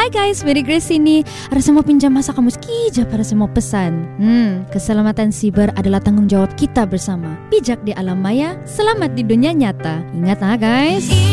Hai guys, Mary Grace ini. Ada semua pinjam masa kamu sekija pada semua pesan. Keselamatan siber adalah tanggung jawab kita bersama. Bijak di alam maya, selamat di dunia nyata. Ingat guys.